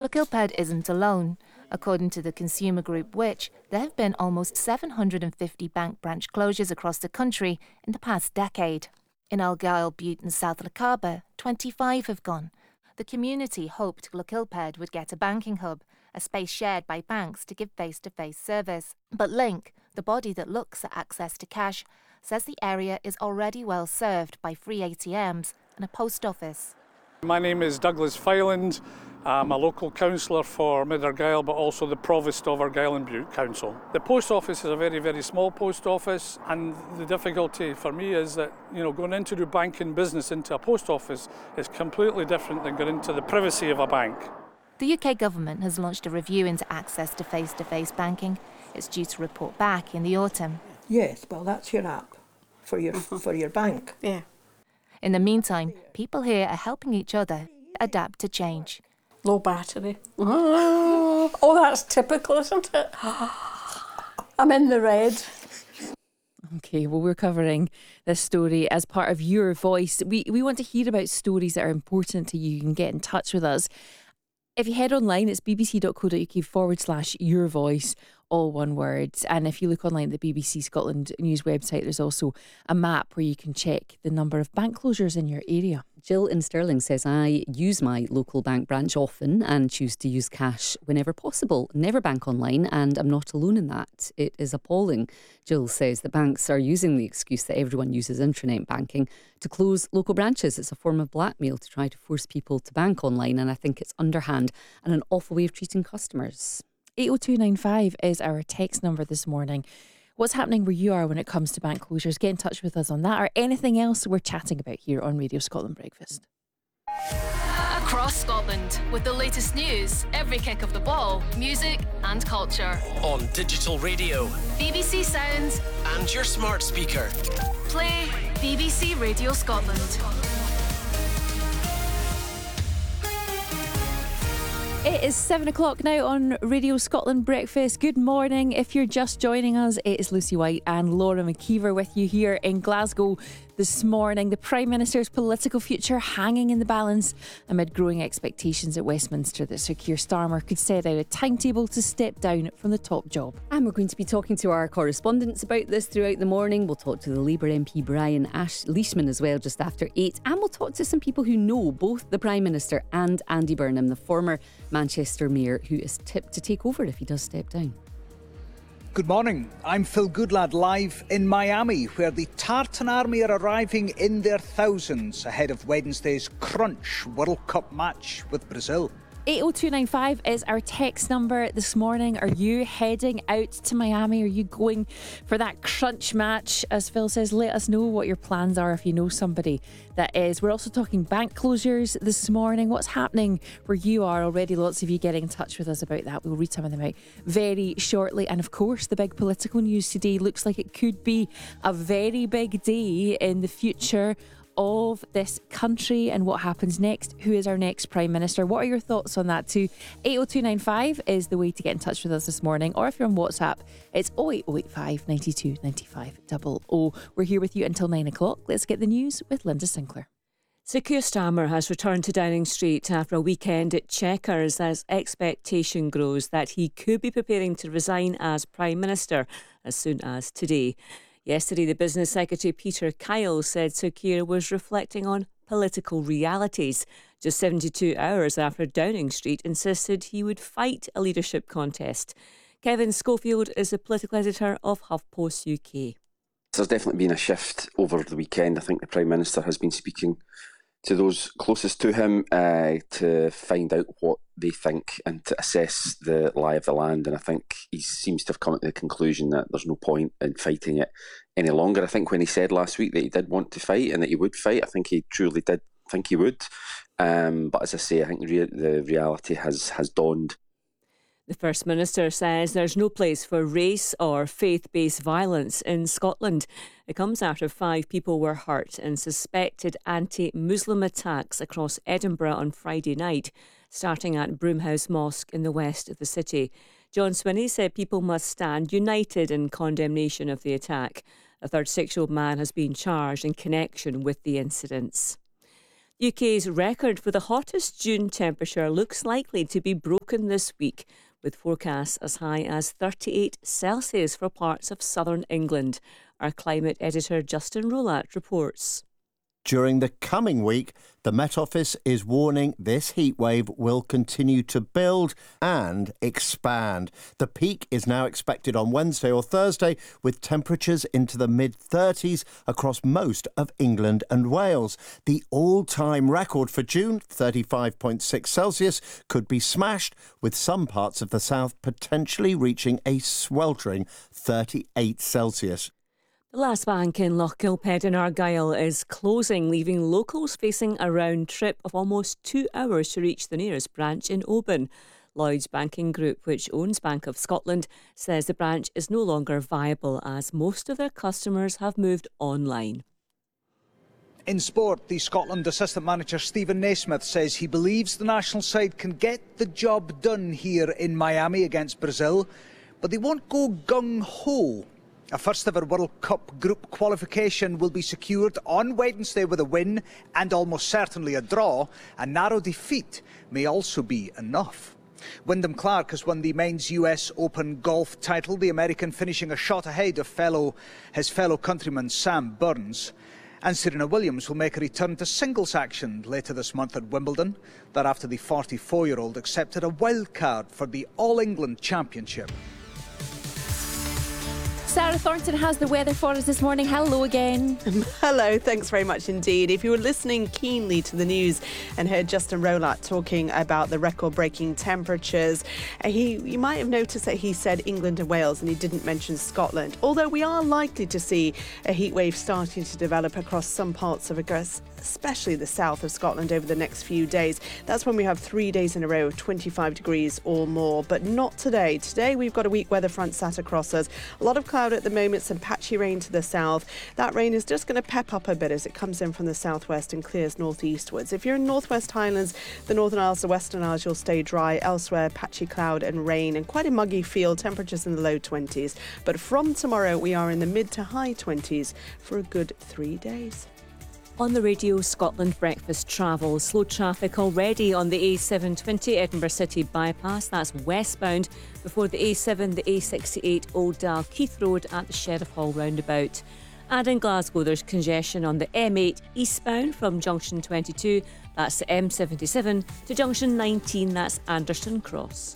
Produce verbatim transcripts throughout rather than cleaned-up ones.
Lochilphead isn't alone. According to the consumer group Which, there have been almost seven hundred fifty bank branch closures across the country in the past decade. In Argyll, Bute and South Lochaber, twenty-five have gone. The community hoped Lochilphead would get a banking hub, a space shared by banks to give face-to-face service. But Link, the body that looks at access to cash, says the area is already well served by free A T Ms and a post office. My name is Douglas Fyland. I'm a local councillor for Mid Argyll, but also the Provost of Argyll and Bute Council. The post office is a very, very small post office, and the difficulty for me is that, you know, going into do banking business into a post office is completely different than going into the privacy of a bank. The U K government has launched a review into access to face-to-face banking. It's due to report back in the autumn. Yes, well, that's your app for your for your bank. Yeah. In the meantime, people here are helping each other adapt to change. Low battery. Oh, that's typical, isn't it? I'm in the red. Okay, well, we're covering this story as part of Your Voice. We we want to hear about stories that are important to you. You can get in touch with us. If you head online, it's bbc.co.uk forward slash Your Voice, all one word. And if you look online at the B B C Scotland News website, there's also a map where you can check the number of bank closures in your area. Jill in Stirling says, I use my local bank branch often and choose to use cash whenever possible. Never bank online, and I'm not alone in that. It is appalling. Jill says the banks are using the excuse that everyone uses internet banking to close local branches. It's a form of blackmail to try to force people to bank online, and I think it's underhand and an awful way of treating customers. eight oh two nine five is our text number this morning. What's happening where you are when it comes to bank closures? Get in touch with us on that or anything else we're chatting about here on Radio Scotland Breakfast. Across Scotland, with the latest news, every kick of the ball, music and culture. On digital radio, B B C Sounds and your smart speaker. Play B B C Radio Scotland. It is seven o'clock now on Radio Scotland Breakfast. Good morning. If you're just joining us, it is Lucy White and Laura McKeever with you here in Glasgow this morning. The Prime Minister's political future hanging in the balance amid growing expectations at Westminster that Sir Keir Starmer could set out a timetable to step down from the top job. And we're going to be talking to our correspondents about this throughout the morning. We'll talk to the Labour M P Brian Ash- Leishman as well just after eight. And we'll talk to some people who know both the Prime Minister and Andy Burnham, the former Manchester Mayor, who is tipped to take over if he does step down. Good morning, I'm Phil Goodlad live in Miami, where the Tartan Army are arriving in their thousands ahead of Wednesday's crunch World Cup match with Brazil. eight oh two nine five is our text number this morning. Are you heading out to Miami? Are you going for that crunch match? As Phil says, let us know what your plans are if you know somebody that is. We're also talking bank closures this morning. What's happening where you are? Already lots of you getting in touch with us about that. We'll read some of them out very shortly. And of course, the big political news today looks like it could be a very big day in the future of this country and what happens next. Who is our next Prime Minister? What are your thoughts on that too? eight oh two nine five is the way to get in touch with us this morning, or if you're on WhatsApp, it's oh eight oh eight five, nine two, nine five zero zero. We're here with you until nine o'clock. Let's get the news with Linda Sinclair. Sir Keir Starmer has returned to Downing Street after a weekend at Chequers as expectation grows that he could be preparing to resign as Prime Minister as soon as today. Yesterday, the Business Secretary Peter Kyle said Sir Keir was reflecting on political realities, just seventy-two hours after Downing Street insisted he would fight a leadership contest. Kevin Schofield is the political editor of HuffPost U K. There's definitely been a shift over the weekend. I think the Prime Minister has been speaking to those closest to him uh, to find out what they think and to assess the lie of the land. And I think he seems to have come to the conclusion that there's no point in fighting it any longer. I think when he said last week that he did want to fight and that he would fight, I think he truly did think he would. Um, but as I say, I think the, re- the reality has, has dawned. The First Minister says there's no place for race or faith-based violence in Scotland. It comes after five people were hurt in suspected anti-Muslim attacks across Edinburgh on Friday night, starting at Broomhouse Mosque in the west of the city. John Swinney said people must stand united in condemnation of the attack. A thirty-six-year-old man has been charged in connection with the incidents. U K's record for the hottest June temperature looks likely to be broken this week, with forecasts as high as thirty-eight Celsius for parts of southern England. Our climate editor Justin Rolat reports. During the coming week, the Met Office is warning this heatwave will continue to build and expand. The peak is now expected on Wednesday or Thursday, with temperatures into the mid-thirties across most of England and Wales. The all-time record for June, thirty-five point six Celsius, could be smashed, with some parts of the south potentially reaching a sweltering thirty-eight Celsius. The last bank in Lochgilphead in Argyll is closing, leaving locals facing a round trip of almost two hours to reach the nearest branch in Oban. Lloyds Banking Group, which owns Bank of Scotland, says the branch is no longer viable as most of their customers have moved online. In sport, the Scotland assistant manager Stephen Naismith says he believes the national side can get the job done here in Miami against Brazil, but they won't go gung-ho. A first-ever World Cup group qualification will be secured on Wednesday with a win and almost certainly a draw. A narrow defeat may also be enough. Wyndham Clark has won the men's U S Open golf title, the American finishing a shot ahead of fellow, his fellow countryman Sam Burns. And Serena Williams will make a return to singles action later this month at Wimbledon. That after the forty-four-year-old accepted a wild card for the All-England Championship. Sarah Thornton has the weather for us this morning. Hello again. Hello, thanks very much indeed. If you were listening keenly to the news and heard Justin Rolat talking about the record-breaking temperatures, he you might have noticed that he said England and Wales and he didn't mention Scotland. Although we are likely to see a heatwave starting to develop across some parts of August, especially the south of Scotland over the next few days. That's when we have three days in a row of twenty-five degrees or more, but not today. Today we've got a weak weather front sat across us. A lot of cloud at the moment, some patchy rain to the south. That rain is just going to pep up a bit as it comes in from the southwest and clears northeastwards. If you're in Northwest Highlands, the Northern Isles, the Western Isles, you'll stay dry. Elsewhere, patchy cloud and rain and quite a muggy feel, temperatures in the low twenties. But from tomorrow, we are in the mid to high twenties for a good three days. On the Radio Scotland Breakfast Travel, slow traffic already on the A seven twenty Edinburgh City bypass. That's westbound before the A seven, the A sixty-eight Old Dalkeith Road at the Sheriff Hall roundabout. And in Glasgow, there's congestion on the M eight eastbound from Junction twenty-two, that's the M seventy-seven, to Junction nineteen, that's Anderson Cross.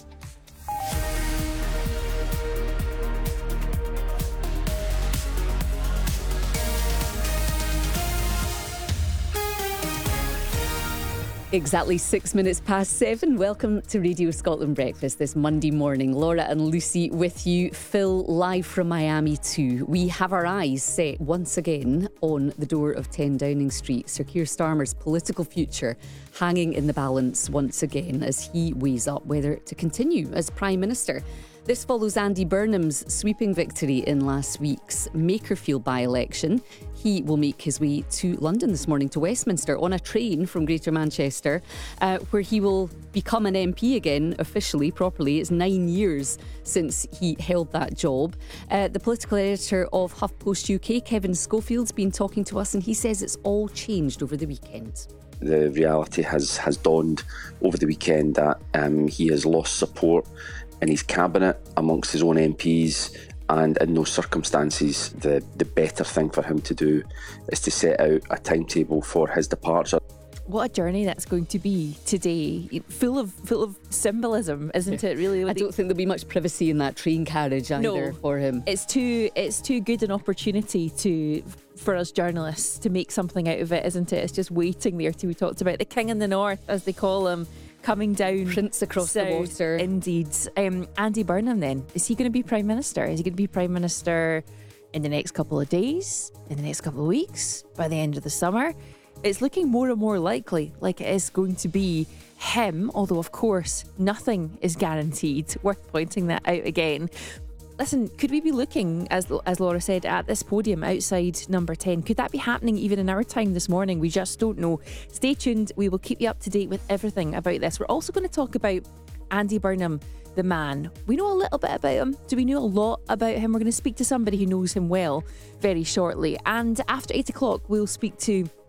Exactly six minutes past seven. Welcome to Radio Scotland Breakfast this Monday morning. Laura and Lucy with you. Phil live from Miami too. We have our eyes set once again on the door of ten Downing Street. Sir Keir Starmer's political future hanging in the balance once again as he weighs up whether to continue as Prime Minister. This follows Andy Burnham's sweeping victory in last week's Makerfield by-election. He will make his way to London this morning, to Westminster, on a train from Greater Manchester, uh, where he will become an M P again, officially, properly. It's nine years since he held that job. Uh, the political editor of HuffPost U K, Kevin Schofield's been talking to us, and he says it's all changed over the weekend. The reality has, has dawned over the weekend that um, he has lost support in his cabinet amongst his own M Ps, and in those circumstances the, the better thing for him to do is to set out a timetable for his departure. What a journey that's going to be today, full of full of symbolism, isn't it, really? I don't think there'll be much privacy in that train carriage either no, for him. It's too it's too good an opportunity to for us journalists to make something out of it, isn't it? It's just waiting there to be talked about. The King in the North, as they call him, coming down. Prince across south, the water. Indeed. Um, Andy Burnham then, is he going to be Prime Minister? Is he going to be Prime Minister in the next couple of days? In the next couple of weeks? By the end of the summer? It's looking more and more likely like it is going to be him, although of course nothing is guaranteed. Worth pointing that out again. Listen, could we be looking, as as Laura said, at this podium outside number ten? Could that be happening even in our time this morning? We just don't know. Stay tuned. We will keep you up to date with everything about this. We're also going to talk about Andy Burnham, the man. We know a little bit about him. Do we know a lot about him? We're going to speak to somebody who knows him well very shortly. And after eight o'clock, we'll speak to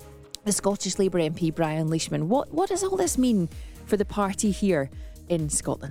the Scottish Labour M P Brian Leishman. What, what does all this mean for the party here in Scotland?